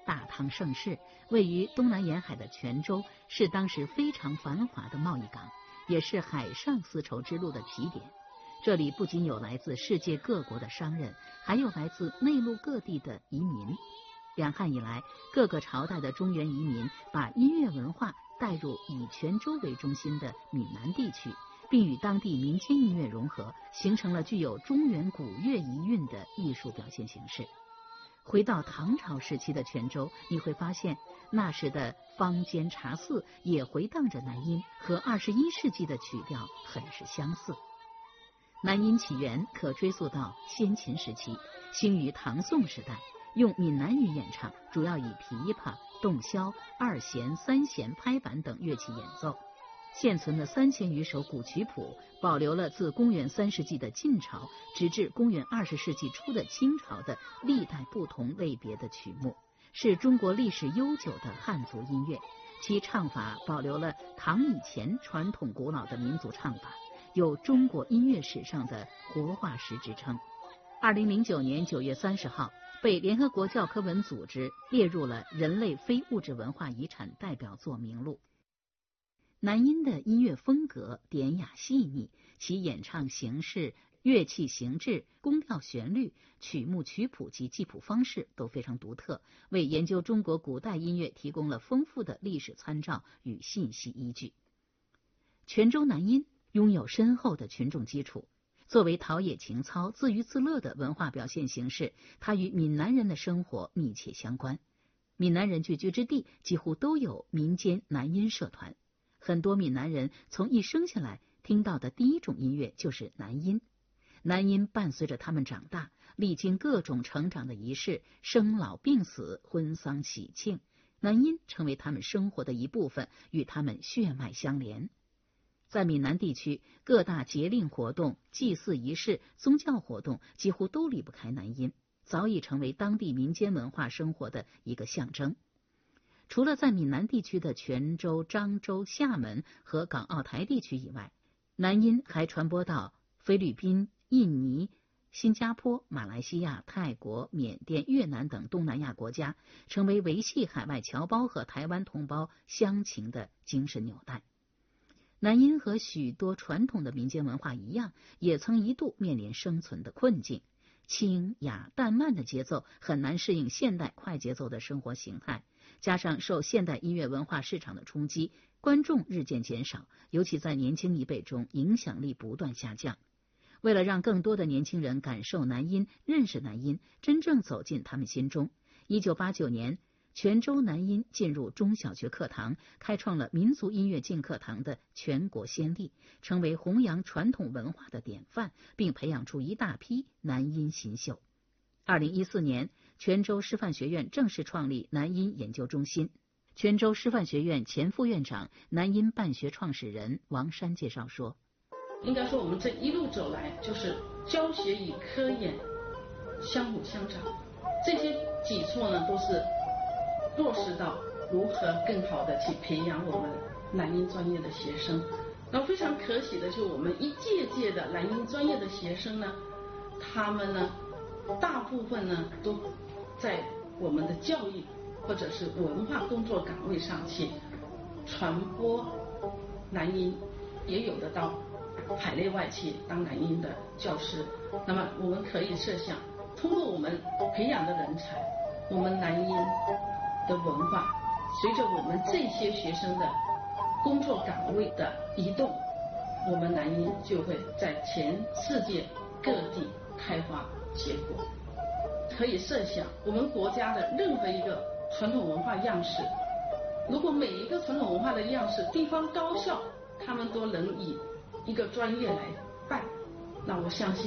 大唐盛世，位于东南沿海的泉州是当时非常繁华的贸易港，也是海上丝绸之路的起点。这里不仅有来自世界各国的商人，还有来自内陆各地的移民。两汉以来，各个朝代的中原移民把音乐文化带入以泉州为中心的闽南地区，并与当地民间音乐融合，形成了具有中原古乐遗韵的艺术表现形式。回到唐朝时期的泉州，你会发现那时的坊间茶肆也回荡着南音，和21世纪的曲调很是相似。南音起源可追溯到先秦时期，兴于唐宋时代，用闽南语演唱，主要以琵琶、洞箫、二弦、三弦、拍板等乐器演奏。现存的3000余首古曲谱保留了自公元3世纪的晋朝直至公元20世纪初的清朝的历代不同类别的曲目，是中国历史悠久的汉族音乐。其唱法保留了唐以前传统古老的民族唱法，有中国音乐史上的活化石之称。2009年9月30号，被联合国教科文组织列入了人类非物质文化遗产代表作名录。南音的音乐风格典雅细腻，其演唱形式、乐器形制、宫调旋律、曲目曲谱及记谱方式都非常独特，为研究中国古代音乐提供了丰富的历史参照与信息依据。泉州南音拥有深厚的群众基础，作为陶冶情操、自娱自乐的文化表现形式，它与闽南人的生活密切相关。闽南人聚居之地几乎都有民间南音社团，很多闽南人从一生下来听到的第一种音乐就是南音。南音伴随着他们长大，历经各种成长的仪式，生老病死、婚丧喜庆，南音成为他们生活的一部分，与他们血脉相连。在闽南地区，各大节令活动、祭祀仪式、宗教活动几乎都离不开南音，早已成为当地民间文化生活的一个象征。除了在闽南地区的泉州、漳州、厦门和港澳台地区以外，南音还传播到菲律宾、印尼、新加坡、马来西亚、泰国、缅甸、越南等东南亚国家，成为维系海外侨胞和台湾同胞乡情的精神纽带。南音和许多传统的民间文化一样，也曾一度面临生存的困境。轻雅淡慢的节奏很难适应现代快节奏的生活形态，加上受现代音乐文化市场的冲击，观众日渐减少，尤其在年轻一辈中影响力不断下降。为了让更多的年轻人感受南音、认识南音，真正走进他们心中，1989年泉州南音进入中小学课堂，开创了民族音乐进课堂的全国先例，成为弘扬传统文化的典范，并培养出一大批南音新秀。2014年，泉州师范学院正式创立南音研究中心。泉州师范学院前副院长、南音办学创始人王山介绍说， 应该说我们这一路走来，就是教学与科研相辅相成，这些举措呢都是落实到如何更好的去培养我们南音专业的学生。那非常可喜的就是我们一届届的南音专业的学生呢，他们呢大部分呢都在我们的教育或者是文化工作岗位上去传播南音，也有的到海内外去当南音的教师。那么我们可以设想，通过我们培养的人才，我们南音的文化随着我们这些学生的工作岗位的移动，我们南音就会在全世界各地开花结果。可以设想，我们国家的任何一个传统文化样式，如果每一个传统文化的样式地方高校他们都能以一个专业来办，那我相信